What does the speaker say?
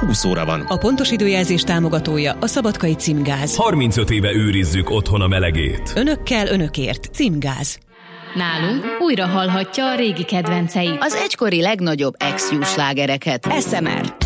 20 óra van. A pontos időjelzés támogatója a Szabadkai Címgáz. 35 éve őrizzük otthon a melegét. Önökkel, önökért. Címgáz. Nálunk újra hallhatja a régi kedvenceit. Az egykori legnagyobb ex-Hughes slágereket. SMR.